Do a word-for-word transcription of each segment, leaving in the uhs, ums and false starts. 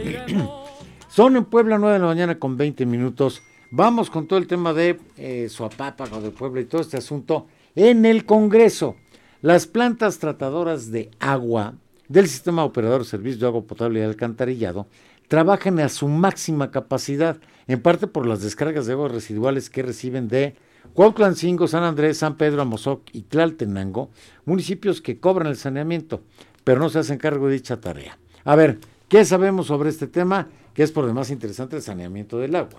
Son en Puebla nueve de la mañana con veinte minutos. Vamos con todo el tema de eh, Soapápago de Puebla y todo este asunto en el Congreso. Las plantas tratadoras de agua del Sistema Operador de Servicios de Agua Potable y Alcantarillado trabajan a su máxima capacidad, en parte por las descargas de aguas residuales que reciben de Cuautlancingo, San Andrés, San Pedro, Amozoc y Tlaltenango, municipios que cobran el saneamiento, pero no se hacen cargo de dicha tarea. A ver, ¿qué sabemos sobre este tema? Que es por demás interesante el saneamiento del agua.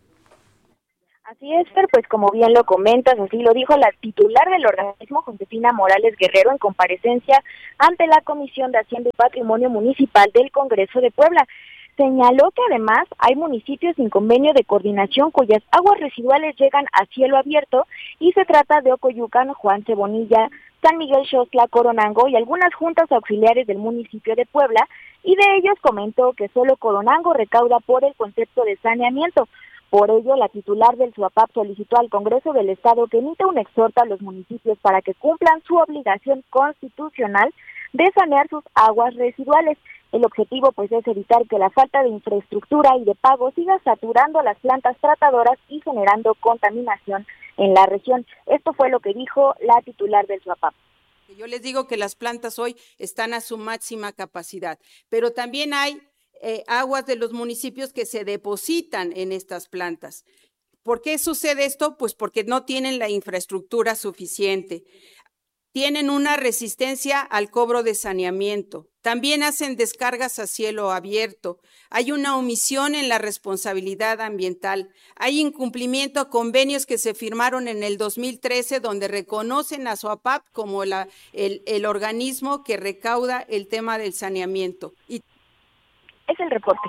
Así es, Fer, pues como bien lo comentas, así lo dijo la titular del organismo, Josefina Morales Guerrero, en comparecencia ante la Comisión de Hacienda y Patrimonio Municipal del Congreso de Puebla. Señaló que además hay municipios sin convenio de coordinación cuyas aguas residuales llegan a cielo abierto y se trata de Ocoyucan, Juan Cebonilla, San Miguel Xostla, Coronango y algunas juntas auxiliares del municipio de Puebla, y de ellos comentó que solo Coronango recauda por el concepto de saneamiento. Por ello, la titular del SUAPAP solicitó al Congreso del Estado que emita un exhorto a los municipios para que cumplan su obligación constitucional de sanear sus aguas residuales. El objetivo pues es evitar que la falta de infraestructura y de pago siga saturando las plantas tratadoras y generando contaminación en la región. Esto fue lo que dijo la titular del SUAPAP. Yo les digo que las plantas hoy están a su máxima capacidad, pero también hay eh, aguas de los municipios que se depositan en estas plantas. ¿Por qué sucede esto? Pues porque no tienen la infraestructura suficiente. Tienen una resistencia al cobro de saneamiento. También hacen descargas a cielo abierto. Hay una omisión en la responsabilidad ambiental. Hay incumplimiento a convenios que se firmaron en el dos mil trece, donde reconocen a SOAPAP como la, el, el organismo que recauda el tema del saneamiento. Y... Es el reporte.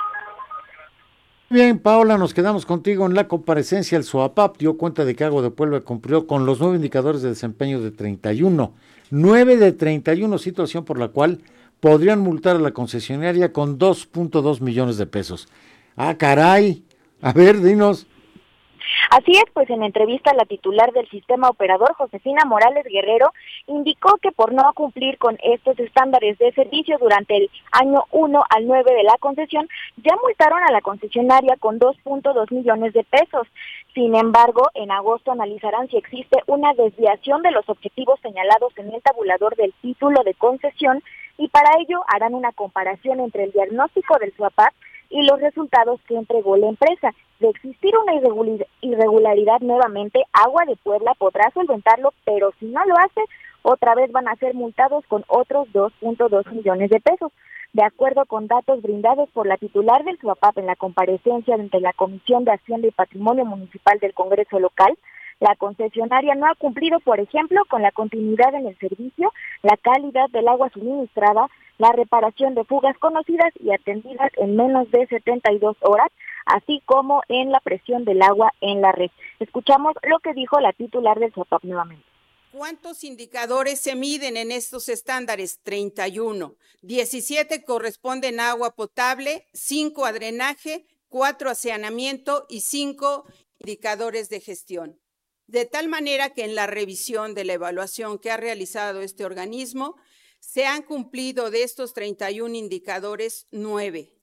Bien, Paola, nos quedamos contigo en la comparecencia. El SOAPAP dio cuenta de que Agua de Puebla cumplió con los nueve indicadores de desempeño de treinta y uno. nueve de treinta y uno, situación por la cual podrían multar a la concesionaria con dos punto dos millones de pesos. Ah, caray. A ver, dinos. Así es, pues en entrevista la titular del sistema operador, Josefina Morales Guerrero, indicó que por no cumplir con estos estándares de servicio durante el año uno al nueve de la concesión, ya multaron a la concesionaria con dos punto dos millones de pesos. Sin embargo, en agosto analizarán si existe una desviación de los objetivos señalados en el tabulador del título de concesión, y para ello harán una comparación entre el diagnóstico del SUAPAP y los resultados que entregó la empresa. De existir una irregularidad nuevamente, Agua de Puebla podrá solventarlo, pero si no lo hace, otra vez van a ser multados con otros dos punto dos millones de pesos. De acuerdo con datos brindados por la titular del SUAPAP en la comparecencia ante la Comisión de Hacienda y Patrimonio Municipal del Congreso Local, la concesionaria no ha cumplido, por ejemplo, con la continuidad en el servicio, la calidad del agua suministrada, la reparación de fugas conocidas y atendidas en menos de setenta y dos horas, así como en la presión del agua en la red. Escuchamos lo que dijo la titular del SUAPAP nuevamente. ¿Cuántos indicadores se miden en estos estándares? treinta y uno. diecisiete corresponden a agua potable, cinco a drenaje, cuatro a saneamiento y cinco indicadores de gestión. De tal manera que en la revisión de la evaluación que ha realizado este organismo, se han cumplido de estos treinta y uno indicadores, nueve.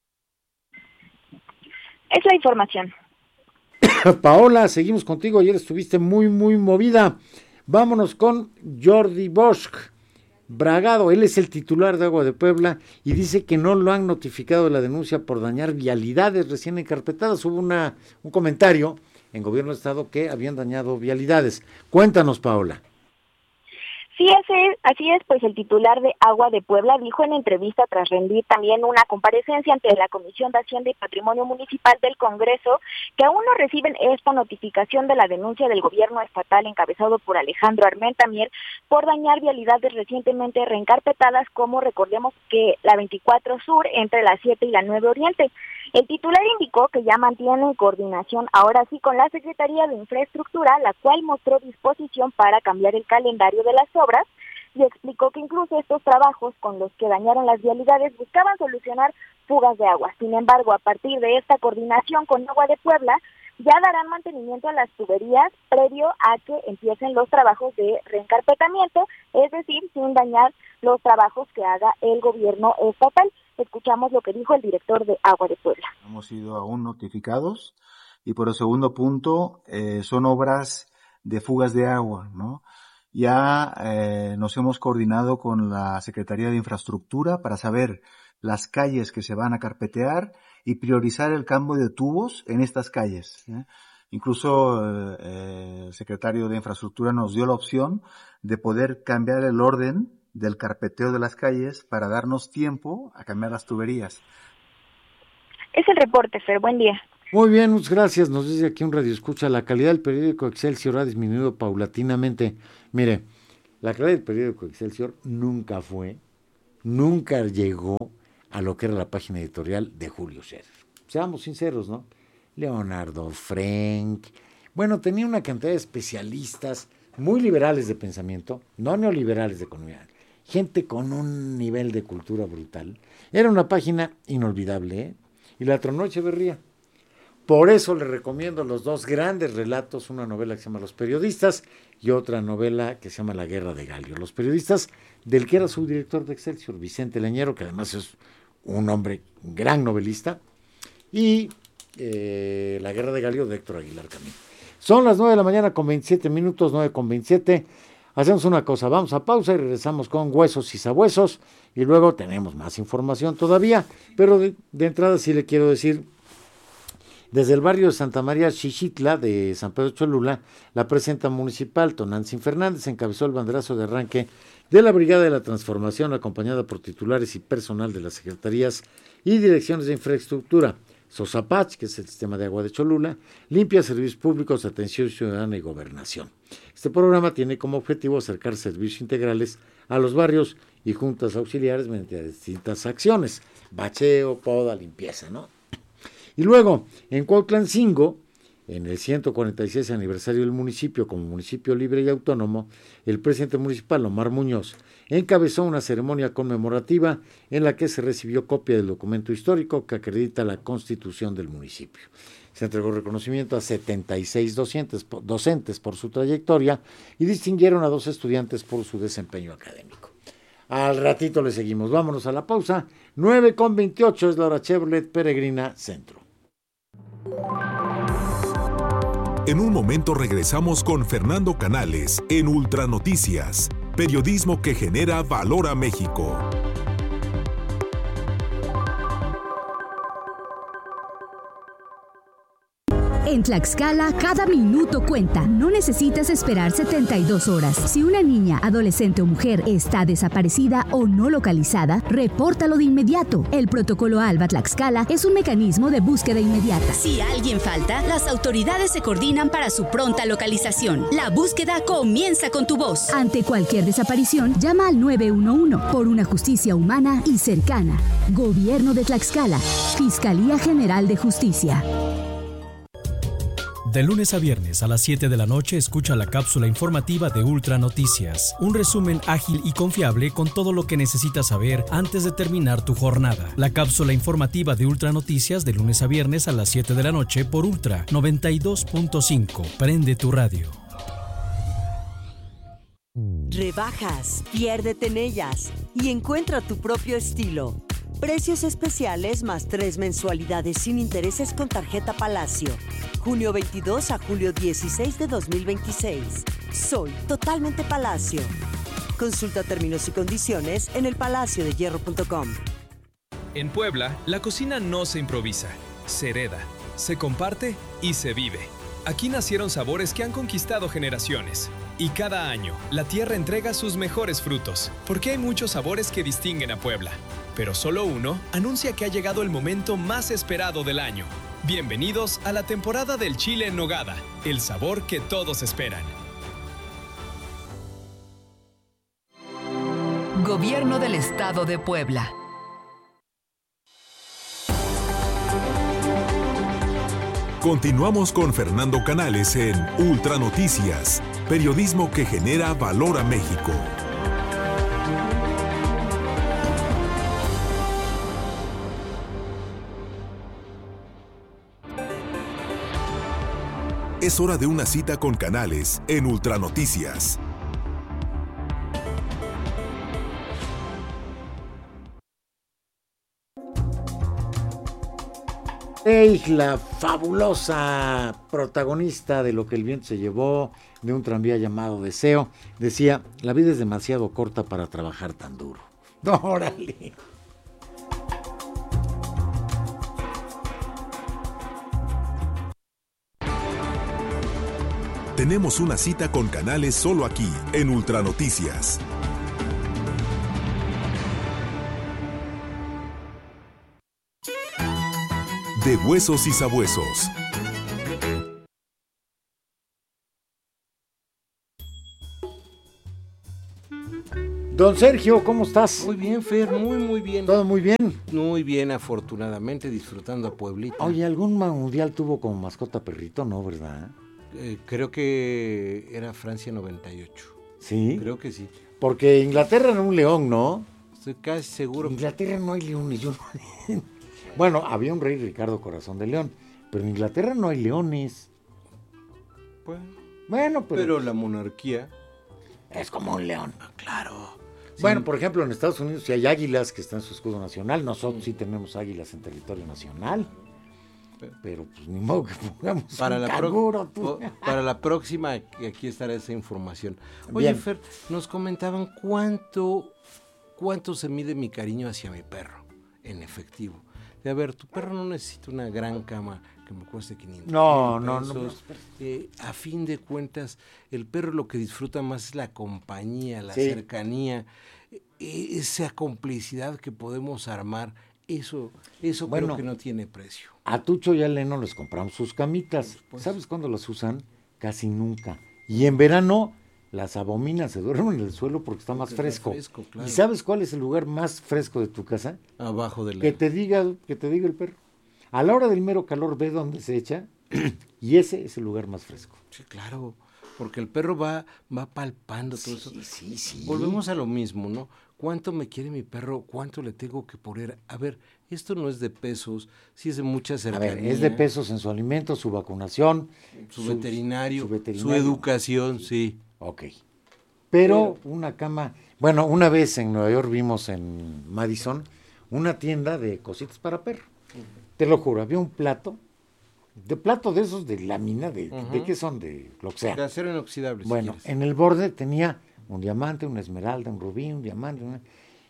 Es la información. Paola, seguimos contigo. Ayer estuviste muy, muy movida. Vámonos con Jordi Bosch Bragado. Él es el titular de Agua de Puebla y dice que no lo han notificado de la denuncia por dañar vialidades recién encarpetadas. Hubo una, un comentario en Gobierno de Estado que habían dañado vialidades. Cuéntanos, Paola. Sí, ese, así es, pues el titular de Agua de Puebla dijo en entrevista tras rendir también una comparecencia ante la Comisión de Hacienda y Patrimonio Municipal del Congreso que aún no reciben esta notificación de la denuncia del gobierno estatal encabezado por Alejandro Armenta Mier por dañar vialidades recientemente reencarpetadas, como recordemos que la veinticuatro Sur entre la siete y la nueve Oriente. El titular indicó que ya mantienen coordinación ahora sí con la Secretaría de Infraestructura, la cual mostró disposición para cambiar el calendario de las obras, y explicó que incluso estos trabajos con los que dañaron las vialidades buscaban solucionar fugas de agua. Sin embargo, a partir de esta coordinación con Agua de Puebla, ya darán mantenimiento a las tuberías previo a que empiecen los trabajos de reencarpetamiento, es decir, sin dañar los trabajos que haga el gobierno estatal. Escuchamos lo que dijo el director de Agua de Puebla. Hemos sido aún notificados y por el segundo punto eh, son obras de fugas de agua, ¿no? Ya eh, nos hemos coordinado con la Secretaría de Infraestructura para saber las calles que se van a carpetear y priorizar el cambio de tubos en estas calles, ¿eh? Incluso eh, el secretario de Infraestructura nos dio la opción de poder cambiar el orden del carpeteo de las calles para darnos tiempo a cambiar las tuberías. Es el reporte, Fer. Buen día. Muy bien, muchas gracias. Nos dice aquí un radio escucha, la calidad del periódico Excelsior ha disminuido paulatinamente. Mire, la calidad del periódico Excelsior nunca fue, nunca llegó a lo que era la página editorial de Julio Scherer. Seamos sinceros, ¿no? Leonardo Frenk, bueno, tenía una cantidad de especialistas muy liberales de pensamiento, no neoliberales de economía, gente con un nivel de cultura brutal. Era una página inolvidable, ¿eh? Y la tronó Echeverría. Por eso le recomiendo los dos grandes relatos, una novela que se llama Los Periodistas y otra novela que se llama La Guerra de Galio. Los Periodistas, del que era subdirector de Excelsior, Vicente Leñero, que además es un hombre, un gran novelista, y eh, La Guerra de Galio de Héctor Aguilar Camín. Son las nueve de la mañana con veintisiete minutos, nueve con veintisiete. Hacemos una cosa, vamos a pausa y regresamos con Huesos y Sabuesos y luego tenemos más información todavía, pero de, de entrada sí le quiero decir, desde el barrio de Santa María Xichitla de San Pedro Cholula, la presidenta municipal Tonantzin Fernández encabezó el banderazo de arranque de la Brigada de la Transformación, acompañada por titulares y personal de las secretarías y direcciones de infraestructura, SOSAPACH, que es el sistema de agua de Cholula, Limpia, Servicios Públicos, Atención Ciudadana y Gobernación. Este programa tiene como objetivo acercar servicios integrales a los barrios y juntas auxiliares mediante distintas acciones, bacheo, poda, limpieza, ¿no? Y luego, en Cuautlancingo, en el ciento cuarenta y seis aniversario del municipio como municipio libre y autónomo, el presidente municipal, Omar Muñoz, encabezó una ceremonia conmemorativa en la que se recibió copia del documento histórico que acredita la constitución del municipio. Se entregó reconocimiento a setenta y seis docentes, docentes por su trayectoria y distinguieron a dos estudiantes por su desempeño académico. Al ratito le seguimos. Vámonos a la pausa. nueve con veintiocho es la hora Chevrolet Peregrina Centro. En un momento regresamos con Fernando Canales en Ultranoticias, periodismo que genera valor a México. En Tlaxcala, cada minuto cuenta. No necesitas esperar setenta y dos horas. Si una niña, adolescente o mujer está desaparecida o no localizada, repórtalo de inmediato. El protocolo ALBA Tlaxcala es un mecanismo de búsqueda inmediata. Si alguien falta, las autoridades se coordinan para su pronta localización. La búsqueda comienza con tu voz. Ante cualquier desaparición, llama al nueve uno uno por una justicia humana y cercana. Gobierno de Tlaxcala. Fiscalía General de Justicia. De lunes a viernes a las siete de la noche escucha la cápsula informativa de Ultra Noticias, un resumen ágil y confiable con todo lo que necesitas saber antes de terminar tu jornada. La cápsula informativa de Ultra Noticias de lunes a viernes a las siete de la noche por Ultra noventa y dos punto cinco. Prende tu radio. Rebajas, piérdete en ellas y encuentra tu propio estilo. Precios especiales más tres mensualidades sin intereses con tarjeta Palacio. Junio veintidós a julio dieciséis de dos mil veintiséis. Soy totalmente Palacio. Consulta términos y condiciones en el palacio de hierro punto com. En Puebla, la cocina no se improvisa, se hereda, se comparte y se vive. Aquí nacieron sabores que han conquistado generaciones. Y cada año, la tierra entrega sus mejores frutos, porque hay muchos sabores que distinguen a Puebla. Pero solo uno anuncia que ha llegado el momento más esperado del año. Bienvenidos a la temporada del chile en nogada, el sabor que todos esperan. Gobierno del Estado de Puebla. Continuamos con Fernando Canales en Ultra Noticias, periodismo que genera valor a México. Es hora de una cita con Canales en Ultra Noticias. Ey, la fabulosa protagonista de Lo que el viento se llevó, de un tranvía llamado Deseo, decía, la vida es demasiado corta para trabajar tan duro. ¡Órale! Tenemos una cita con Canales solo aquí, en Ultranoticias. De huesos y sabuesos. Don Sergio, ¿cómo estás? Muy bien, Fer, muy, muy bien. ¿Todo muy bien? Muy bien, afortunadamente, disfrutando a Pueblita. Oye, ¿algún mundial tuvo como mascota perrito? No, ¿verdad? Eh, creo que era Francia noventa y ocho. ¿Sí? Creo que sí. Porque Inglaterra era un león, ¿no? Estoy casi seguro. En Inglaterra no hay leones. Yo no... Bueno, había un rey Ricardo Corazón de León, pero en Inglaterra no hay leones. Bueno, bueno pero... pero la monarquía es como un león. Ah, claro. Sí. Bueno, por ejemplo, en Estados Unidos sí hay águilas que están en su escudo nacional. Nosotros sí tenemos águilas en territorio nacional. Pero pues ni modo que pongamos para un la canguro, pro, para la próxima, aquí estará esa información. Oye, Bien. Fer, nos comentaban cuánto, cuánto se mide mi cariño hacia mi perro, en efectivo. De a ver, tu perro no necesita una gran cama que me cueste quinientos No, mil no, pesos. no. Eh, a fin de cuentas, el perro lo que disfruta más es la compañía, la Sí. cercanía, eh, esa complicidad que podemos armar. Eso, eso Bueno, creo que no tiene precio. A Tucho y a Leno les compramos sus camitas. ¿Sabes cuándo las usan? Casi nunca. Y en verano las abominan, se duermen en el suelo porque está más Porque está fresco. fresco, claro. ¿Y sabes cuál es el lugar más fresco de tu casa? Abajo del Que te diga, que te diga el perro. A la hora del mero calor ve dónde se echa y ese es el lugar más fresco. Sí, claro, porque el perro va, va palpando todo Sí, eso. sí, sí. Volvemos a lo mismo, ¿no? ¿Cuánto me quiere mi perro? ¿Cuánto le tengo que poner? A ver, esto no es de pesos, sí es de mucha A cercanía. ver, es de pesos en su alimento, su vacunación, Su, veterinario, su su veterinario. educación, sí. Ok. Pero una cama, bueno, una vez en Nueva York vimos en Madison una tienda de cositas para perro. Te lo juro, había un plato, de plato de esos de lámina, de, Ujú. ¿de qué son? De lo que sea. De acero inoxidable, si Bueno, quieres. en el borde tenía un diamante, una esmeralda, un rubí, un diamante. Una...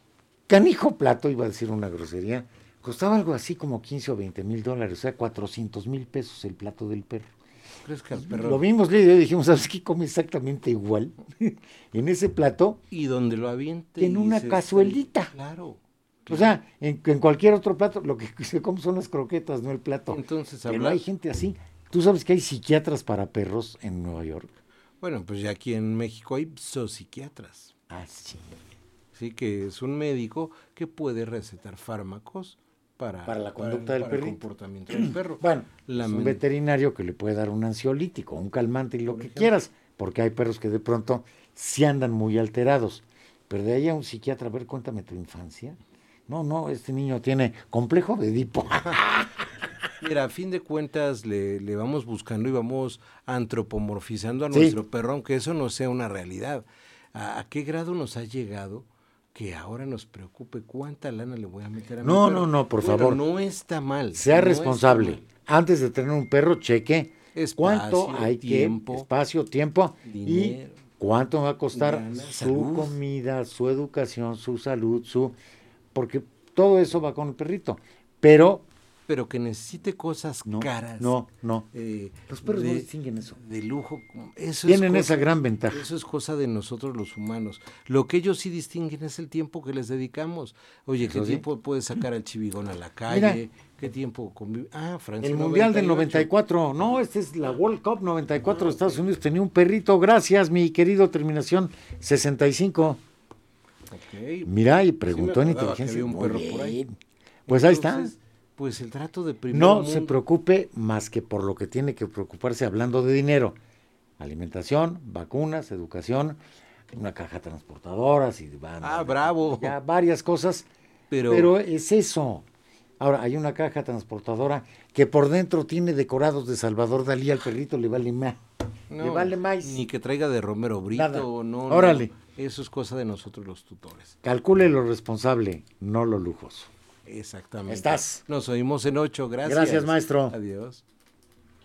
Canijo plato, iba a decir una grosería, costaba algo así como quince o veinte mil dólares, o sea, cuatrocientos mil pesos el plato del perro. ¿Crees que al perro? Lo vimos, Lidia, y dijimos, ¿sabes qué? Come exactamente igual en ese plato, Y donde lo aviente. en y una se- cazuelita. Claro. O sea, en, en cualquier otro plato, lo que se come son las croquetas, no el plato. Entonces, Pero habla- hay gente así. Tú sabes que hay psiquiatras para perros en Nueva York. Bueno, pues ya aquí en México hay zoopsiquiatras. Ah, sí. Sí, que es un médico que puede recetar fármacos para, Para la conducta del para el perrito. comportamiento del perro. Bueno, La es un men- veterinario que le puede dar un ansiolítico, un calmante y lo que quieras, porque hay perros que de pronto sí andan muy alterados. Pero de ahí a un psiquiatra, a ver, cuéntame tu infancia. No, no, este niño tiene complejo de Edipo. Mira, a fin de cuentas le, le vamos buscando y vamos antropomorfizando a Sí. nuestro perro, aunque eso no sea una realidad. ¿A, a qué grado nos ha llegado que ahora nos preocupe cuánta lana le voy a meter a mi No, perro? no, no, por Bueno, favor. no está mal. Sea no está responsable. mal. Antes de tener un perro, cheque Espacio, cuánto hay tiempo, que, espacio, tiempo dinero, y cuánto va a costar lana, su salud. comida, su educación, su salud, su... Porque todo eso va con el perrito. Pero Pero que necesite cosas no, caras. no, no. eh, Los perros no de- distinguen eso. De lujo. Eso Tienen es cosa- esa gran ventaja. Eso es cosa de nosotros los humanos. Lo que ellos sí distinguen es el tiempo que les dedicamos. Oye, ¿qué Eso sí. tiempo puedes sacar al chivigón a la calle? ¿Qué tiempo convive? Ah, Francia. El Mundial del noventa y cuatro, no, este es la World Cup noventa y cuatro de Estados Unidos, tenía un perrito, gracias, mi querido, terminación sesenta y cinco. Ok. Mira, y Sí me preguntó en acordaba que inteligencia. había un Muy perro por ahí. bien. Pues ahí está. Entonces, pues el trato de primer No mundo. se preocupe más que por lo que tiene que preocuparse hablando de dinero. Alimentación, vacunas, educación, una caja transportadora, si van, Ah, bravo. ya varias cosas, Pero, pero es eso. Ahora, hay una caja transportadora que por dentro tiene decorados de Salvador Dalí, al perrito le vale más. no, le vale más. ni que traiga de Romero Brito, Nada. no, no. Órale. Eso es cosa de nosotros los tutores. Calcule lo responsable, no lo lujoso. Exactamente. Estás. Nos oímos en ocho. Gracias. Gracias, maestro. Adiós.